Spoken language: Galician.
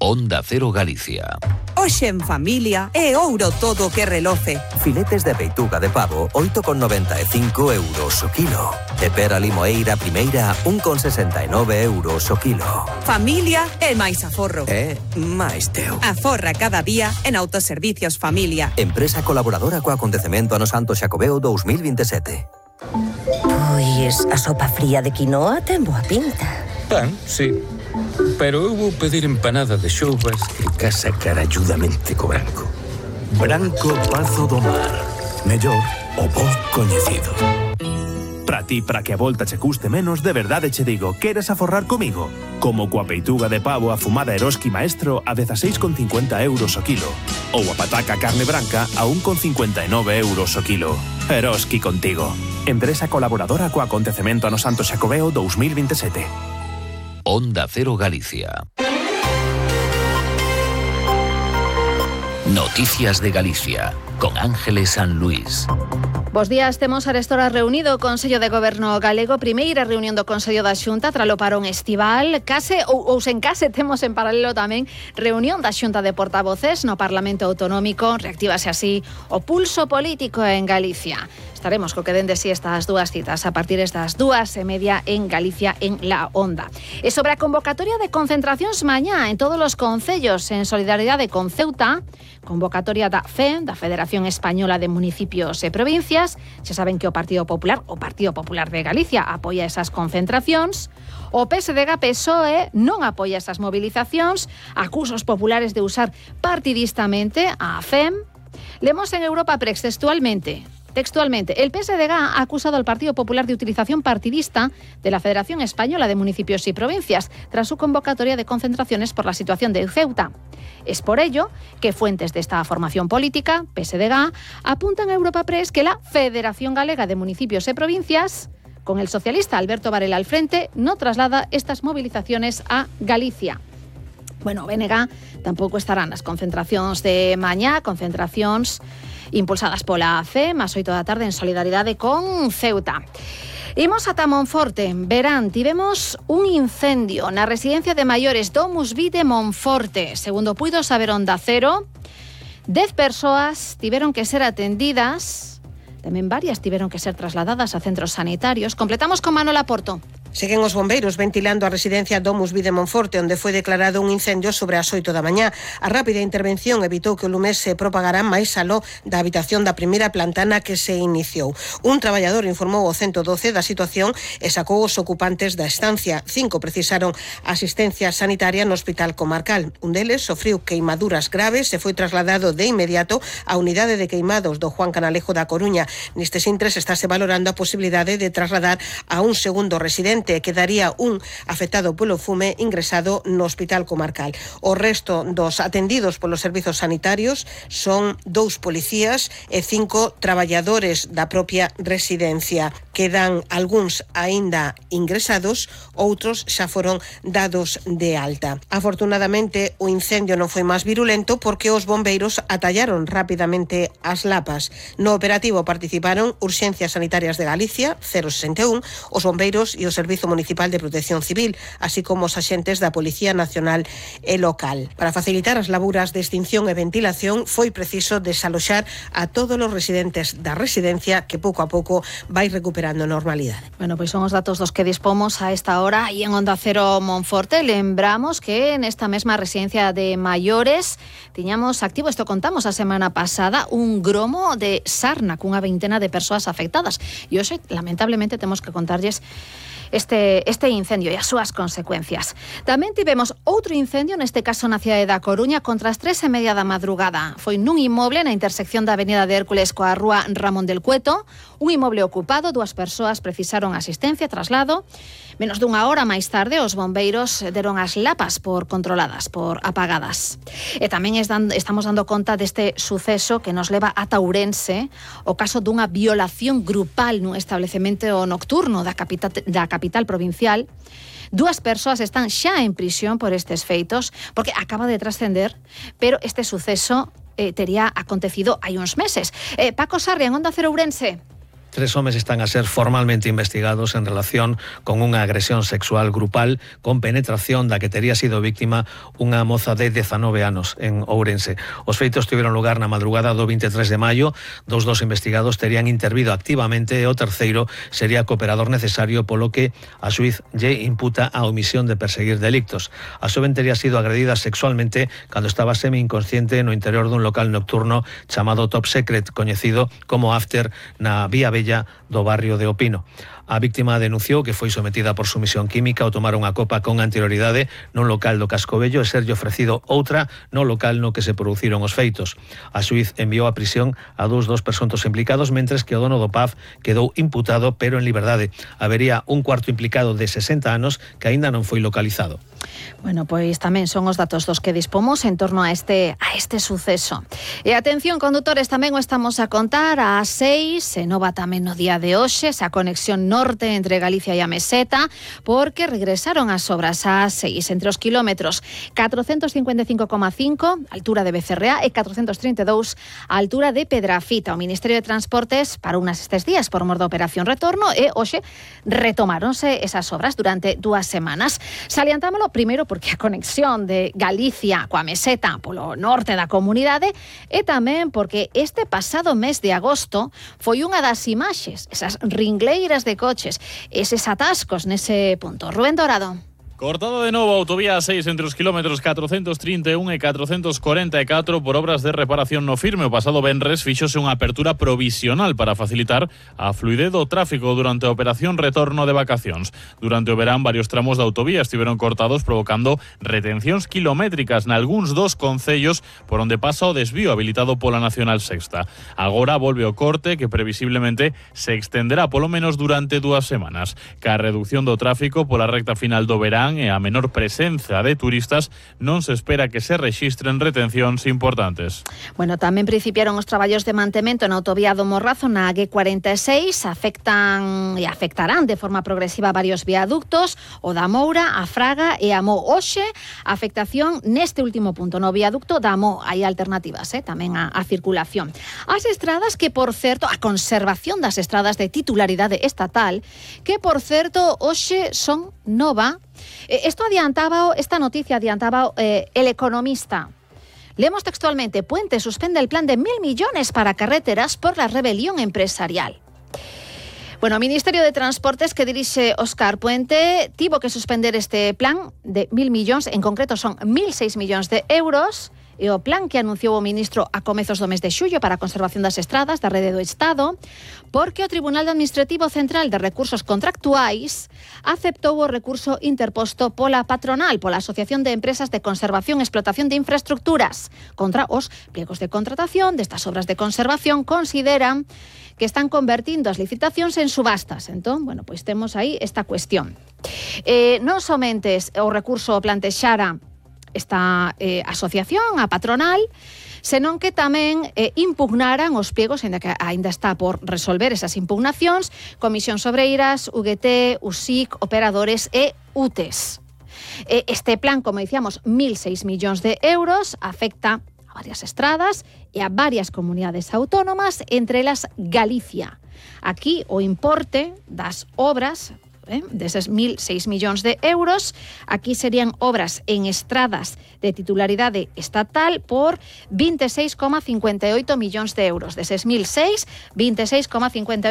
Onda Cero Galicia. Hoxe en familia é ouro todo o que reloce. Filetes de peituga de pavo, 8,95 euros o kilo. E pera limoeira primeira, 1,69 euros o kilo. Familia é máis aforro. máis teu. Aforra cada día en Autoservicios Familia. Empresa colaboradora co acontecemento ano Santo Xacobeo 2027. Pois a sopa fría de quinoa ten boa pinta. Pan, sí. Pero eu vou pedir empanada de xoubas que casa caralludamente co branco. Branco Pazo do Mar. Mellor o bo coñecido. Para ti, para que a volta che custe menos, de verdade che digo, queres aforrar comigo? Como coa peituga de pavo afumada Eroski Maestro a 16,50 euros o kilo. Ou a pataca carne branca a 1,59 euros o kilo. Eroski contigo. Empresa colaboradora co acontecemento ano Santo Xacobeo 2027. Onda Cero Galicia. Noticias de Galicia, con Ángeles San Luis. Bos días, temos arestora reunido o Consello de Goberno galego, primeira reunión do Consello da Xunta tralo parón estival, case ou sen case temos en paralelo tamén reunión da Xunta de Portavoces no Parlamento Autonómico, reactívase así o pulso político en Galicia. Estaremos co que den de si estas dúas citas a partir das 2:30 en Galicia en La Onda. E sobre a convocatoria de concentracións mañá en todos os concellos en solidaridade con Ceuta, convocatoria da FE, da Federación Española de Municipios e Provincias. Xa saben que o Partido Popular de Galicia apoia esas concentracións. O PSDG-PSOE non apoia esas movilizacións, acusa os populares de usar partidistamente a FEM. Lemos en Europa Press Textualmente, el PSDG ha acusado al Partido Popular de utilización partidista de la Federación Española de Municipios y Provincias tras su convocatoria de concentraciones por la situación de Ceuta. Es por ello que fuentes de esta formación política, PSDG, apuntan a Europa Press que la Federación Galega de Municipios y Provincias, con el socialista Alberto Varela al frente, no traslada estas movilizaciones a Galicia. Bueno, BNG tampouco estarán nas concentracións de mañá, concentracións impulsadas pola FEM ás 8 da tarde en solidaridade con Ceuta. Imos ata Monforte. Verán, tivemos un incendio na residencia de maiores Domus Vi de Monforte. Segundo puido saber Onda Cero, 10 persoas tiveron que ser atendidas, tamén varias tiveron que ser trasladadas a centros sanitarios. Completamos con Manuela Porto. Seguen os bombeiros ventilando a residencia Domus Vi de Monforte, onde foi declarado un incendio sobre as 8 da mañá. A rápida intervención evitou que o lume se propagara máis aló da habitación da primeira planta na que se iniciou. Un traballador informou ao 112 da situación e sacou os ocupantes da estancia. 5 precisaron asistencia sanitaria no hospital comarcal. Un deles sofriu queimaduras graves e foi trasladado de inmediato á unidade de queimados do Juan Canalejo da Coruña. Nestes intres estáse valorando a posibilidade de trasladar a un segundo residente. Quedaría un afectado polo fume ingresado no hospital comarcal. O resto dos atendidos polos servizos sanitarios son 2 policías e 5 traballadores da propia residencia. Quedan algúns aínda ingresados, outros xa foron dados de alta. Afortunadamente, o incendio non foi máis virulento porque os bombeiros atallaron rapidamente as lapas. No operativo participaron Urxencias Sanitarias de Galicia, 061, os bombeiros e o Servizo Municipal de Protección Civil, así como os axentes da Policía Nacional e local. Para facilitar as laburas de extinción e ventilación, foi preciso desaloxar a todos os residentes da residencia, que pouco a pouco vai recuperando normalidade. Bueno, pois son os datos dos que dispomos a esta hora e en Onda Cero Monforte. Lembramos que nesta mesma residencia de maiores tiñamos activo, isto contamos a semana pasada, un gromo de sarna cunha veintena de persoas afectadas. E hoxe, lamentablemente, temos que contarlles este incendio e as súas consecuencias. Tamén tivemos outro incendio, neste caso na cidade da Coruña, contra as 3:30 da madrugada. Foi nun inmoble na intersección da avenida de Hércules coa rúa Ramón del Cueto, un inmoble ocupado, 2 persoas precisaron asistencia, traslado. Menos dunha hora máis tarde, os bombeiros deron as lapas por controladas, por apagadas. E tamén estamos dando conta deste suceso que nos leva ata Ourense, o caso dunha violación grupal nun establecemento nocturno da capital provincial. 2 persoas están xa en prisión por estes feitos, porque acaba de trascender, pero este suceso tería acontecido hai uns meses. Paco Sarria, en Onda Cero Ourense. 3 homes están a ser formalmente investigados en relación con unha agresión sexual grupal con penetración da que tería sido víctima unha moza de 19 anos en Ourense. Os feitos tiveron lugar na madrugada do 23 de maio. Dos investigados terían intervido activamente e o terceiro sería cooperador necesario, polo que a xuiz lle imputa a omisión de perseguir delictos. A xoven tería sido agredida sexualmente cando estaba semi-inconsciente no interior dun local nocturno chamado Top Secret, coñecido como After, na Vía Bella do barrio de Opino. A víctima denunciou que foi sometida por sumisión química ao tomar unha copa con anterioridade nun local do Cascobello e serlle ofrecido outra no local no que se produciron os feitos. A xuiz enviou a prisión a dos presuntos implicados, mentres que o dono do pub quedou imputado pero en liberdade. Habería un cuarto implicado de 60 anos que aínda non foi localizado. Bueno, pois tamén son os datos dos que dispomos en torno a este suceso. E atención, condutores, tamén o estamos a contar ás 6, se nova tamén no día de hoxe, esa conexión norte entre Galicia e a Meseta, porque regresaron as obras ás 6, entre os kilómetros 455,5, altura de Becerrea, e 432, a altura de Pedrafita. O Ministerio de Transportes parou estes días por mor da Operación Retorno e hoxe retomáronse esas obras durante 2 semanas. Salientámolo primeiro porque a conexión de Galicia coa Meseta polo norte da comunidade e tamén porque este pasado mes de agosto foi unha das imaxes, esas ringleiras de coches, eses atascos nese punto. Rubén Dorado. Cortada de novo a autovía 6 entre os kilómetros 431 e 444 por obras de reparación no firme. O pasado venres fíxose unha apertura provisional para facilitar a fluidez do tráfico durante a operación retorno de vacacións. Durante o verán, varios tramos da autovía estiveron cortados, provocando retencións kilométricas nalgúns dos concellos por onde pasa o desvío habilitado pola Nacional Sexta. Agora volve o corte, que previsiblemente se extenderá polo menos durante 2 semanas. Ca reducción do tráfico pola recta final do verán e a menor presenza de turistas, non se espera que se rexistren retencións importantes. Bueno, tamén principiaron os traballos de mantemento na autovía do Morrazo na AG46, afectarán de forma progresiva varios viaductos, o da Moura, a Fraga e a Mo. Hoxe, a afectación neste último punto, no viaducto da Mo. Hai alternativas, tamén a circulación. As estradas que, por certo, a conservación das estradas de titularidade estatal, que, por certo, hoxe son nova. Esta noticia adiantaba El Economista. Leemos textualmente: Puente suspende el plan de 1.000 millones para carreteras por la rebelión empresarial. Bueno, o Ministerio de Transportes, que dirixe Óscar Puente, tivo que suspender este plan de 1.000 millóns, en concreto son 1.006 millóns de euros, e o plan que anunciou o ministro a comezos do mes de xullo para a conservación das estradas da rede do Estado, porque o Tribunal Administrativo Central de Recursos Contractuais aceptou o recurso interposto pola patronal, pola Asociación de Empresas de Conservación e Explotación de Infraestructuras, contra os pliegos de contratación destas obras de conservación. Consideran que están convertindo as licitacións en subastas. Entón, bueno, pois temos aí esta cuestión. Non somente o recurso plantexara esta asociación, a patronal, senón que tamén impugnaran os pliegos, ainda que ainda está por resolver esas impugnacións, Comisións Obreiras, UGT, USIC, operadores e UTES. Este plan, como dicíamos, 1.006 millóns de euros, afecta a varias estradas e a varias comunidades autónomas, entre elas Galicia. Aquí o importe das obras deses 1.006 millóns de euros, aquí serían obras en estradas de titularidade estatal por 26,58 millóns de euros. Deses 1.006, 26,58